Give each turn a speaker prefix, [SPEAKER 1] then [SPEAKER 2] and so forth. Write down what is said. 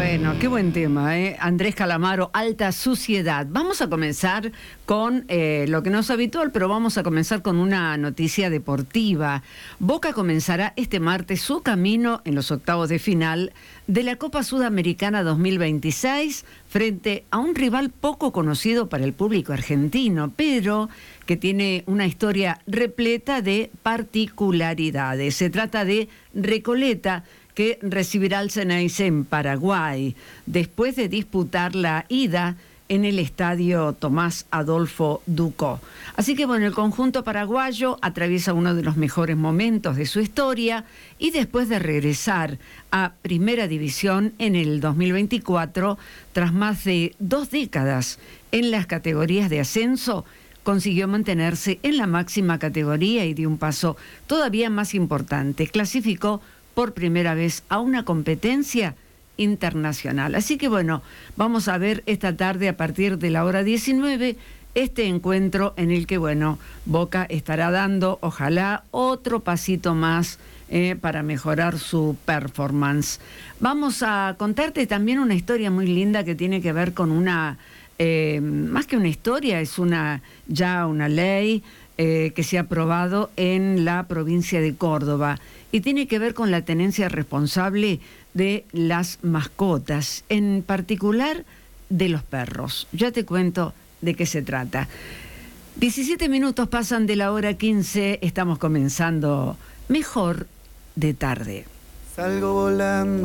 [SPEAKER 1] Bueno, qué buen tema, ¿eh? Andrés Calamaro, Alta Suciedad. Vamos a comenzar con lo que no es habitual, pero vamos a comenzar con una noticia deportiva. Boca comenzará este martes su camino en los octavos de final de la Copa Sudamericana 2026 frente a un rival poco conocido para el público argentino, pero que tiene una historia repleta de particularidades. Se trata de Recoleta, que recibirá al Xeneize en Paraguay, después de disputar la ida en el estadio Tomás Adolfo Ducó. Así que bueno, el conjunto paraguayo atraviesa uno de los mejores momentos de su historia y después de regresar a Primera División en el 2024, tras más de 2 décadas en las categorías de ascenso, consiguió mantenerse en la máxima categoría y dio un paso todavía más importante. Clasificó por primera vez a una competencia internacional. Así que bueno, vamos a ver esta tarde a partir de la hora 19 este encuentro en el que, bueno, Boca estará dando, ojalá, otro pasito más para mejorar su performance. Vamos a contarte también una historia muy linda que tiene que ver con una, más que una historia, es ya una ley que se ha aprobado en la provincia de Córdoba y tiene que ver con la tenencia responsable de las mascotas, en particular de los perros. Ya te cuento de qué se trata. 17 minutos pasan de la hora 15, estamos comenzando Mejor de Tarde.
[SPEAKER 2] Salgo volando.